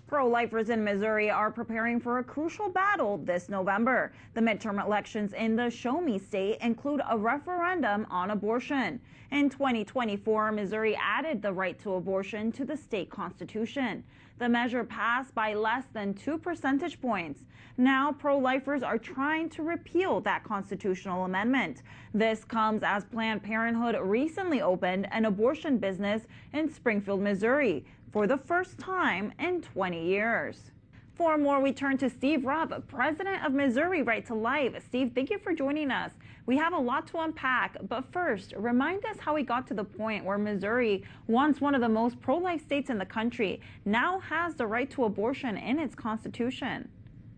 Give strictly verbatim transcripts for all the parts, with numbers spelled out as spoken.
Pro-lifers in Missouri are preparing for a crucial battle this November. The midterm elections in the Show Me state include a referendum on abortion. In twenty twenty-four, Missouri added the right to abortion to the state constitution. The measure passed by less than two percentage points. Now, pro-lifers are trying to repeal that constitutional amendment. This comes as Planned Parenthood recently opened an abortion business in Springfield, Missouri, for the first time in twenty years. For more, we turn to Steve Rupp, president of Missouri Right to Life. Steve, thank you for joining us. We have a lot to unpack, but first, remind us how we got to the point where Missouri, once one of the most pro-life states in the country, now has the right to abortion in its constitution.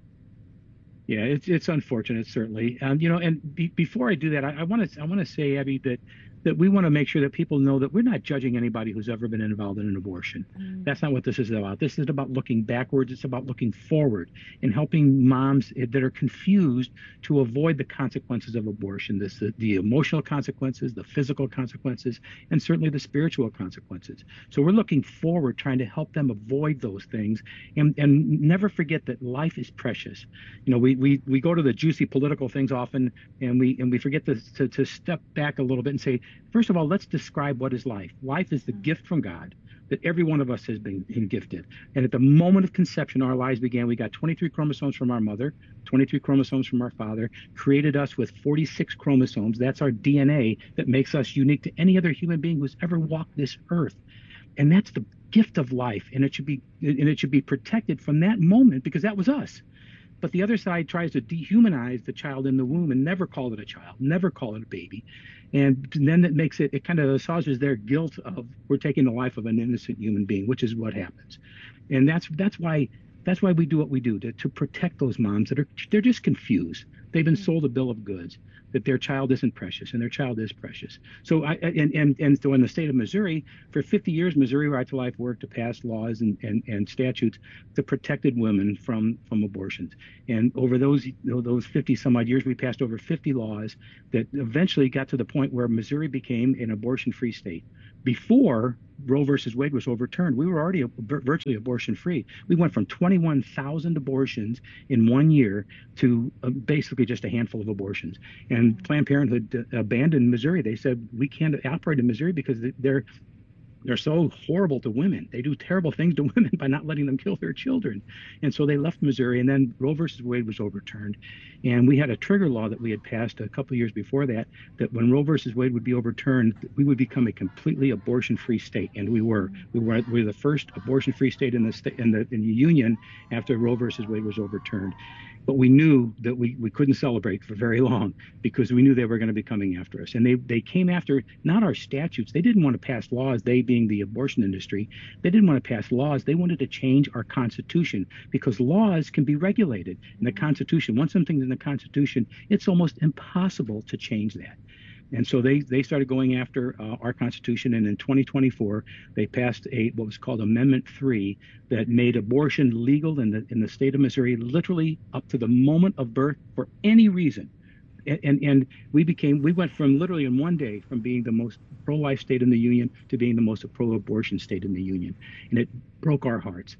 Yeah, it's it's unfortunate, certainly. Um, you know, and be, before I do that, I want to I want to say, Abby, that that we want to make sure that people know that we're not judging anybody who's ever been involved in an abortion. Mm. That's not what this is about. This is about looking backwards. It's about looking forward and helping moms that are confused to avoid the consequences of abortion. This the, the emotional consequences, the physical consequences, and certainly the spiritual consequences. So we're looking forward, trying to help them avoid those things, and and never forget that life is precious. You know, we we we go to the juicy political things often, and we and we forget to to, to step back a little bit and say, first of all, let's describe what is life. Life is the gift from God that every one of us has been, been gifted. And at the moment of conception, our lives began. We got twenty-three chromosomes from our mother, twenty-three chromosomes from our father, created us with forty-six chromosomes. That's our D N A that makes us unique to any other human being who's ever walked this earth. And that's the gift of life. And it should be, and it should be protected from that moment, because that was us. But the other side tries to dehumanize the child in the womb and never call it a child, never call it a baby. And then it makes it, it kind of assuages their guilt of we're taking the life of an innocent human being, which is what happens. And that's that's why that's why we do what we do, to, to protect those moms that are, they're just confused. They've been sold a bill of goods that their child isn't precious, and their child is precious. So I and and, and so in the state of Missouri, for fifty years, Missouri Right to Life worked to pass laws and, and, and statutes that protected women from, from abortions. And over those you know, those fifty some odd years, we passed over fifty laws that eventually got to the point where Missouri became an abortion-free state. Before Roe versus Wade was overturned, we were already virtually abortion-free. We went from twenty-one thousand abortions in one year to uh, basically just a handful of abortions. And Planned Parenthood uh, abandoned Missouri. They said, we can't operate in Missouri because they're they're so horrible to women. They do terrible things to women by not letting them kill their children. And so they left Missouri, and then Roe versus Wade was overturned. And we had a trigger law that we had passed a couple of years before that, that when Roe versus Wade would be overturned, we would become a completely abortion-free state. And we were. We were, we were the first abortion-free state in the, sta- in, the, in the union after Roe versus Wade was overturned. But we knew that we, we couldn't celebrate for very long, because we knew they were going to be coming after us. And they, they came after not our statutes. They didn't want to pass laws, they being the abortion industry. They didn't want to pass laws. They wanted to change our Constitution, because laws can be regulated. In the Constitution, once something's in the Constitution, it's almost impossible to change that. And so they, they started going after uh, our Constitution, and in twenty twenty-four, they passed a what was called Amendment three that made abortion legal in the in the state of Missouri, literally up to the moment of birth for any reason. And, and, and we became, we went from literally in one day from being the most pro-life state in the union to being the most pro-abortion state in the union. And it broke our hearts.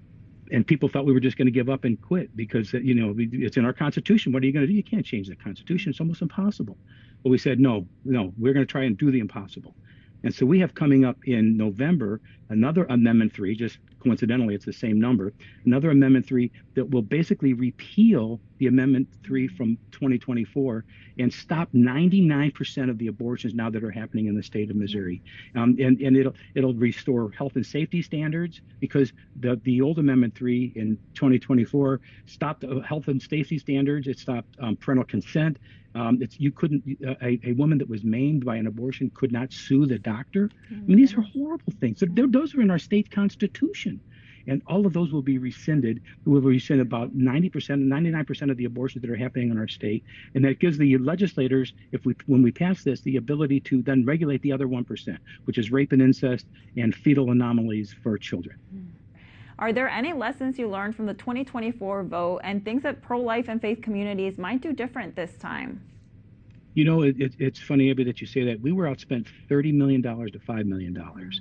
And people thought we were just going to give up and quit because, you know, it's in our Constitution. What are you going to do? You can't change the Constitution. It's almost impossible. But we said, no, no, we're going to try and do the impossible. And so we have coming up in November another Amendment three, just coincidentally, it's the same number, another Amendment three that will basically repeal the Amendment three from twenty twenty-four and stop ninety-nine percent of the abortions now that are happening in the state of Missouri. Um, and and it'll it'll restore health and safety standards, because the, the old Amendment three in twenty twenty-four stopped health and safety standards. It stopped um, parental consent. Um, it's you couldn't a, a woman that was maimed by an abortion could not sue the doctor. Mm-hmm. I mean, these are horrible things. They're, those are in our state constitution, and all of those will be rescinded. We will rescind about ninety percent, ninety-nine percent of the abortions that are happening in our state, and that gives the legislators, if we when we pass this, the ability to then regulate the other one percent, which is rape and incest and fetal anomalies for children. Mm-hmm. Are there any lessons you learned from the twenty twenty-four vote and things that pro-life and faith communities might do different this time? You know, it, it, it's funny, Abby, that you say that. We were outspent thirty million dollars to five million dollars.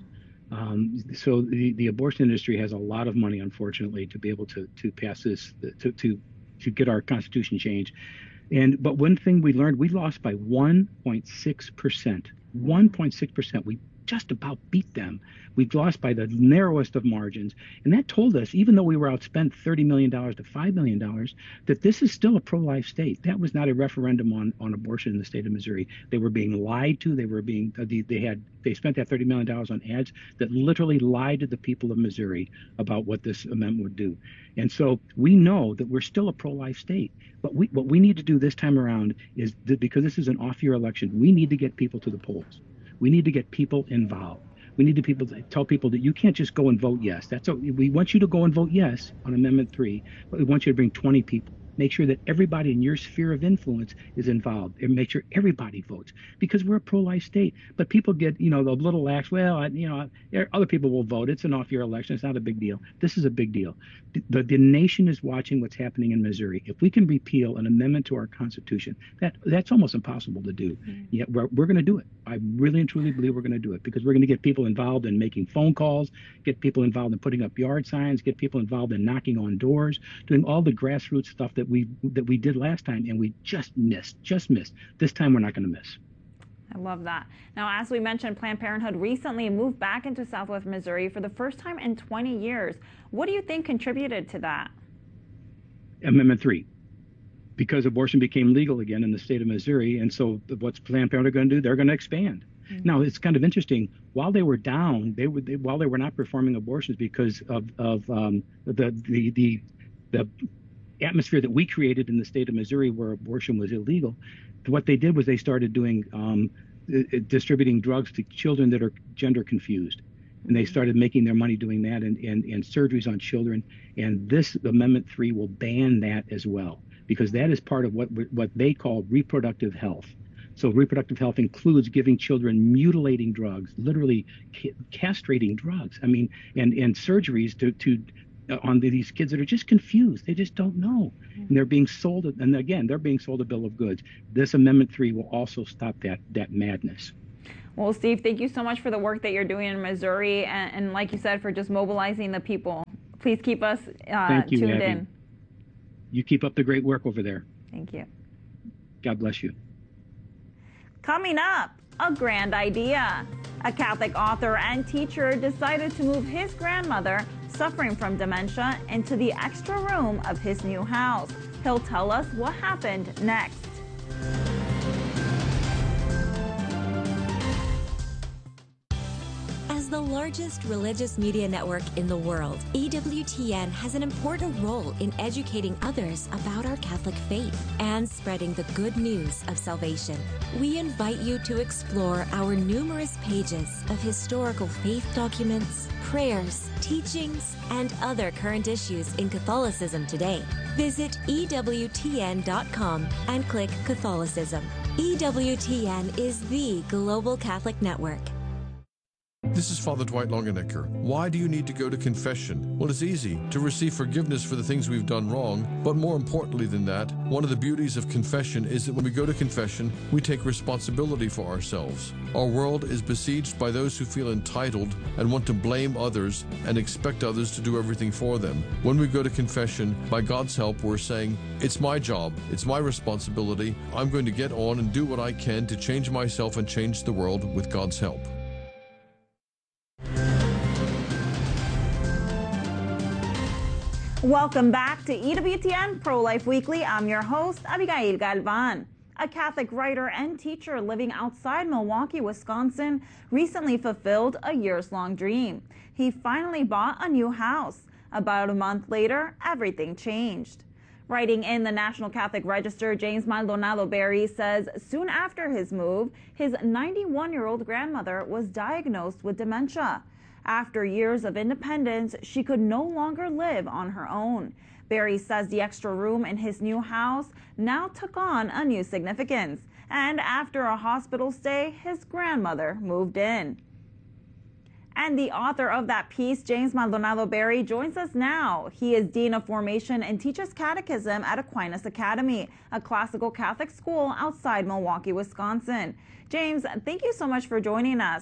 Um, so the, the abortion industry has a lot of money, unfortunately, to be able to to pass this to to to get our constitution changed. And but one thing we learned, we lost by one point six percent. one point six percent. We just about beat them. We've lost by the narrowest of margins. And that told us, even though we were outspent thirty million dollars to five million dollars, that this is still a pro-life state. That was not a referendum on, on abortion in the state of Missouri. They were being lied to. They were being, they had, they spent that thirty million dollars on ads that literally lied to the people of Missouri about what this amendment would do. And so we know that we're still a pro-life state. But we, what we need to do this time around is that, because this is an off-year election, we need to get people to the polls. We need to get people involved. We need to people to tell people that you can't just go and vote yes. That's a, we want you to go and vote yes on Amendment three, but we want you to bring twenty people. Make sure that everybody in your sphere of influence is involved, and make sure everybody votes, because we're a pro-life state. But people get, you know, the little acts. Well, I, you know, other people will vote. It's an off-year election. It's not a big deal. This is a big deal. The, the nation is watching what's happening in Missouri. If we can repeal an amendment to our Constitution, that that's almost impossible to do. Mm-hmm. Yet we're, we're going to do it. I really and truly believe we're going to do it, because we're going to get people involved in making phone calls, get people involved in putting up yard signs, get people involved in knocking on doors, doing all the grassroots stuff that we that we did last time, and we just missed, just missed. This time we're not going to miss. I love that. Now, as we mentioned, Planned Parenthood recently moved back into Southwest Missouri for the first time in twenty years. What do you think contributed to that? Amendment three. Because abortion became legal again in the state of Missouri, and so what's Planned Parenthood going to do? They're going to expand. Mm-hmm. Now, it's kind of interesting. While they were down, they were they, while they were not performing abortions because of of um, the the the the atmosphere that we created in the state of Missouri, where abortion was illegal, what they did was they started doing um, distributing drugs to children that are gender confused. And they started making their money doing that, and, and, and surgeries on children. And this Amendment three will ban that as well, because that is part of what what they call reproductive health. So reproductive health includes giving children mutilating drugs, literally ca- castrating drugs. I mean, and, and surgeries to, to on these kids that are just confused. They just don't know. And they're being sold, and again, they're being sold a bill of goods. This Amendment three will also stop that that madness. Well, Steve, thank you so much for the work that you're doing in Missouri, and, and like you said, for just mobilizing the people. Please keep us uh, thank you, tuned Abby. in. You keep up the great work over there. Thank you. God bless you. Coming up, a grand idea. A Catholic author and teacher decided to move his grandmother, suffering from dementia, into the extra room of his new house. He'll tell us what happened next. As the largest religious media network in the world, E W T N has an important role in educating others about our Catholic faith and spreading the good news of salvation. We invite you to explore our numerous pages of historical faith documents, prayers, teachings, and other current issues in Catholicism today. Visit E W T N dot com and click Catholicism. E W T N is the global Catholic network. This is Father Dwight Longenecker. Why do you need to go to confession? Well, it's easy to receive forgiveness for the things we've done wrong, but more importantly than that, one of the beauties of confession is that when we go to confession, we take responsibility for ourselves. Our world is besieged by those who feel entitled and want to blame others and expect others to do everything for them. When we go to confession, by God's help, we're saying, it's my job, it's my responsibility, I'm going to get on and do what I can to change myself and change the world with God's help. Welcome back to E W T N Pro-Life Weekly. I'm your host, Abigail Galvan. A Catholic writer and teacher living outside Milwaukee, Wisconsin, recently fulfilled a years-long dream. He finally bought a new house. About a month later, everything changed. Writing in the National Catholic Register, James Maldonado Berry says soon after his move, his ninety-one-year-old grandmother was diagnosed with dementia. After years of independence, she could no longer live on her own. Berry says the extra room in his new house now took on a new significance. And after a hospital stay, his grandmother moved in. And the author of that piece, James Maldonado Berry, joins us now. He is Dean of Formation and teaches catechism at Aquinas Academy, a classical Catholic school outside Milwaukee, Wisconsin. James, thank you so much for joining us.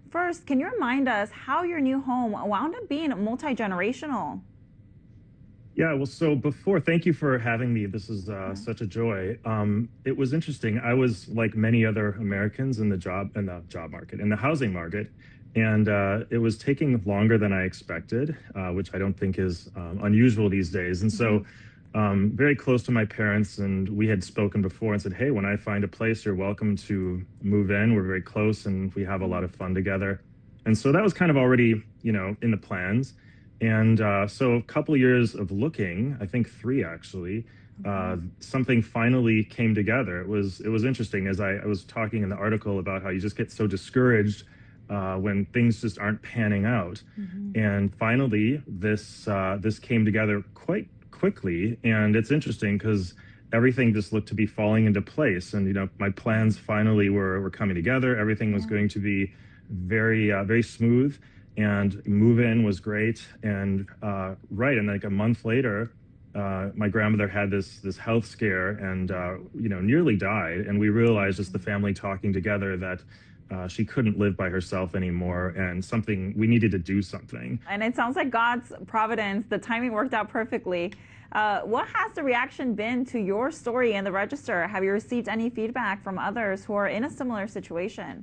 First, can you remind us how your new home wound up being multi-generational? Yeah, well, so before, thank you for having me. This is uh, such a joy. Um, it was interesting. I was like many other Americans in the job in the job market, in the housing market, and uh, it was taking longer than I expected, uh, which I don't think is um, unusual these days. And so, um, very close to my parents, and we had spoken before and said, "Hey, when I find a place, you're welcome to move in. We're very close, and we have a lot of fun together." And so that was kind of already, you know, in the plans. And uh, so a couple of years of looking, I think three actually, uh, something finally came together. It was it was interesting as I, I was talking in the article about how you just get so discouraged uh, when things just aren't panning out. Mm-hmm. And finally, this uh, this came together quite quickly. And it's interesting because everything just looked to be falling into place. And, you know, my plans finally were, were coming together. Everything was yeah. going to be very, uh, very smooth. And move-in was great, and uh, right, and like a month later, uh, my grandmother had this this health scare, and uh, you know, nearly died. And we realized, just the family talking together, that uh, she couldn't live by herself anymore, and something we needed to do something. And it sounds like God's providence. The timing worked out perfectly. Uh, what has the reaction been to your story in the Register? Have you received any feedback from others who are in a similar situation?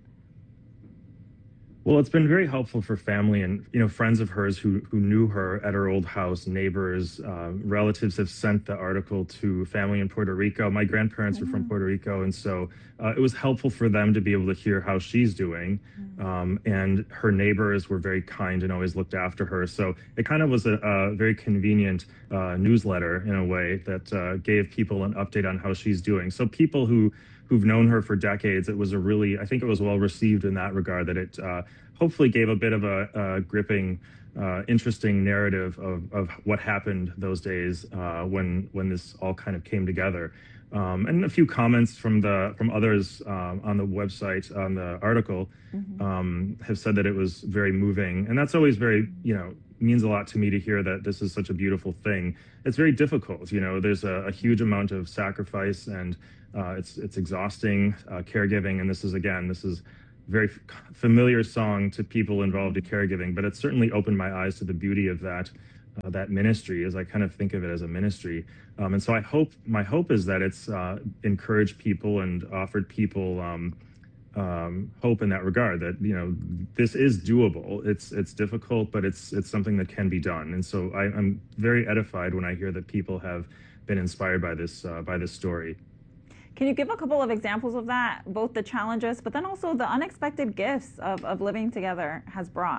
Well, it's been very helpful for family and, you know, friends of hers who who knew her at her old house, neighbors, uh, relatives have sent the article to family in Puerto Rico. My grandparents mm-hmm. are from Puerto Rico, and so uh, it was helpful for them to be able to hear how she's doing. Mm-hmm. Um, and her neighbors were very kind and always looked after her. So it kind of was a, a very convenient uh, newsletter in a way that uh, gave people an update on how she's doing. So people who who've known her for decades, it was a really, I think it was well received in that regard, that it uh, hopefully gave a bit of a, a gripping, uh, interesting narrative of, of what happened those days uh, when when this all kind of came together. Um, and a few comments from the from others um, on the website, on the article, mm-hmm. um, have said that it was very moving. And that's always very, you know, means a lot to me to hear that this is such a beautiful thing. It's very difficult, you know, there's a, a huge amount of sacrifice, and uh, it's it's exhausting, uh, caregiving. And this is, again, this is a very f- familiar song to people involved in caregiving, but it certainly opened my eyes to the beauty of that uh, that ministry, as I kind of think of it as a ministry. Um, and so I hope, my hope is that it's uh, encouraged people and offered people um, Um, hope in that regard, that, you know, this is doable. It's it's difficult, but it's it's something that can be done. And so I, I'm very edified when I hear that people have been inspired by this uh, by this story. Can you give a couple of examples of that, both the challenges, but then also the unexpected gifts of, of living together has brought?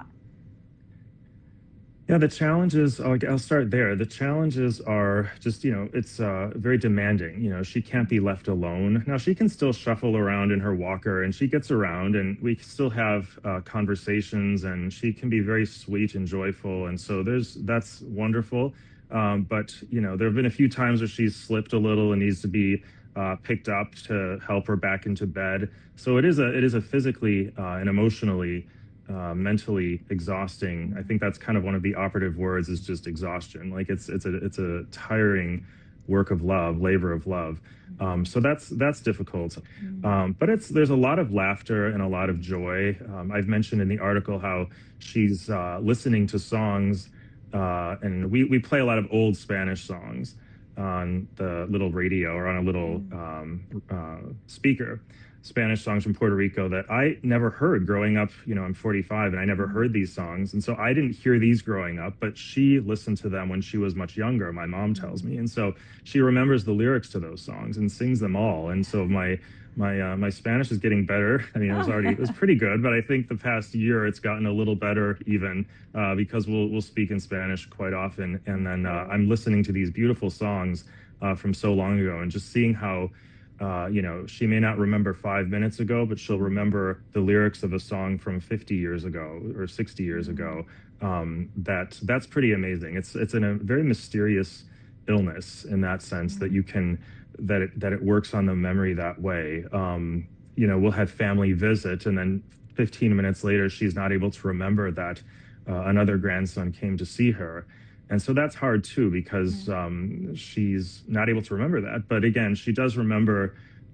Yeah, the challenges, I'll, I'll start there. The challenges are just, you know, it's uh, very demanding. You know, she can't be left alone. Now, she can still shuffle around in her walker, and she gets around, and we still have uh, conversations, and she can be very sweet and joyful. And so there's, that's wonderful. Um, but, you know, there have been a few times where she's slipped a little and needs to be uh, picked up to help her back into bed. So it is a, it is a physically uh, and emotionally Uh, mentally exhausting. I think that's kind of one of the operative words, is just exhaustion. Like it's it's a it's a tiring work of love, labor of love. Um, so that's that's difficult. Um, but it's there's a lot of laughter and a lot of joy. Um, I've mentioned in the article how she's uh, listening to songs, uh, and we we play a lot of old Spanish songs on the little radio or on a little um, uh, speaker. Spanish songs from Puerto Rico that I never heard growing up. You know, I'm forty-five and I never heard these songs. And so I didn't hear these growing up, but she listened to them when she was much younger, my mom tells me. And so she remembers the lyrics to those songs and sings them all. And so my my uh, my Spanish is getting better. I mean, it was already, it was pretty good, but I think the past year it's gotten a little better even uh, because we'll we'll speak in Spanish quite often. And then uh, I'm listening to these beautiful songs uh, from so long ago, and just seeing how Uh, you know, she may not remember five minutes ago, but she'll remember the lyrics of a song from fifty years ago or sixty years ago. Um, that that's pretty amazing. It's it's in a very mysterious illness in that sense, that you can that it that it works on the memory that way. Um, you know, we'll have family visit, and then fifteen minutes later, she's not able to remember that uh, another grandson came to see her. And so that's hard too, because um, she's not able to remember that. But again, she does remember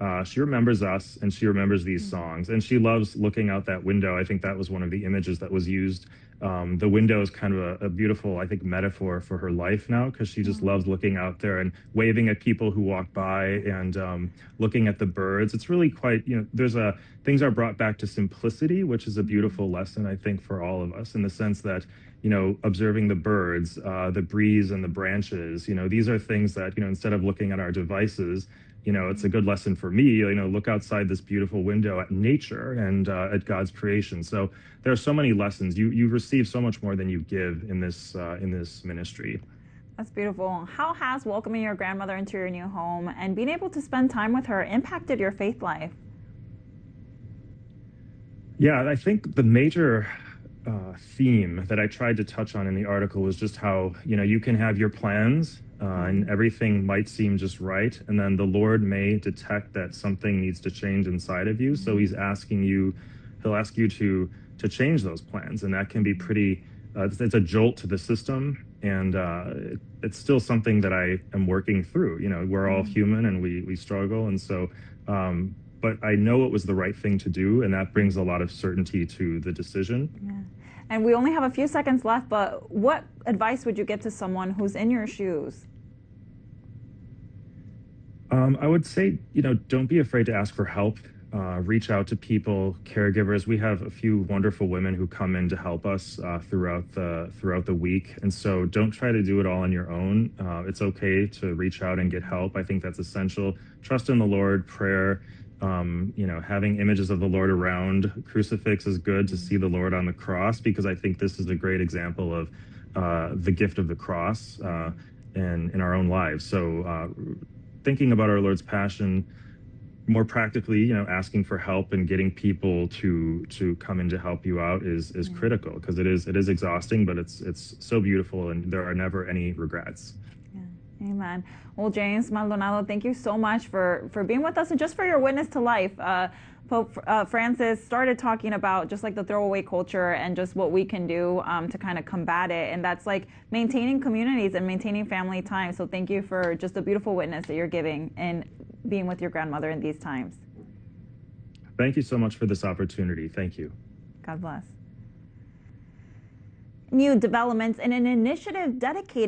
uh, she remembers us and she remembers these songs, and she loves looking out that window. I think that was one of the images that was used. Um, the window is kind of a, a beautiful, I think, metaphor for her life now, because she just loves looking out there and waving at people who walk by, and um, looking at the birds. It's really quite, you know, there's a, things are brought back to simplicity, which is a beautiful lesson, I think, for all of us, in the sense that, you know, observing the birds, uh, the breeze and the branches, you know, these are things that, you know, instead of looking at our devices, you know, it's a good lesson for me, you know, look outside this beautiful window at nature and uh, at God's creation. So there are so many lessons. You you receive so much more than you give in this uh, in this ministry. That's beautiful. How has welcoming your grandmother into your new home and being able to spend time with her impacted your faith life? Yeah, I think the major uh, theme that I tried to touch on in the article was just how, you know, you can have your plans uh, and everything might seem just right, and then the Lord may detect that something needs to change inside of you. So he's asking you, he'll ask you to to change those plans, and that can be pretty, uh, it's, it's a jolt to the system, and uh, it, it's still something that I am working through. You know, we're all human and we, we struggle, and so, um, but I know it was the right thing to do, and that brings a lot of certainty to the decision. Yeah. And we only have a few seconds left, but what advice would you give to someone who's in your shoes? Um, I would say, you know, don't be afraid to ask for help. Uh, reach out to people, caregivers. We have a few wonderful women who come in to help us uh, throughout the throughout the week, and so don't try to do it all on your own. Uh, it's okay to reach out and get help. I think that's essential. Trust in the Lord, prayer. Um, you know, having images of the Lord around. Crucifix is good to see the Lord on the cross, because I think this is a great example of uh, the gift of the cross uh, in in our own lives. So, uh, thinking about our Lord's passion. More practically, you know, asking for help and getting people to to come in to help you out is is critical, because it is it is exhausting, but it's it's so beautiful, and there are never any regrets. Yeah. Amen. Well, James Maldonado, thank you so much for for being with us and just for your witness to life. Uh, Pope uh, Francis started talking about just like the throwaway culture and just what we can do um, to kind of combat it. And that's like maintaining communities and maintaining family time. So thank you for just a beautiful witness that you're giving and being with your grandmother in these times. Thank you so much for this opportunity. Thank you. God bless. New developments in an initiative dedicated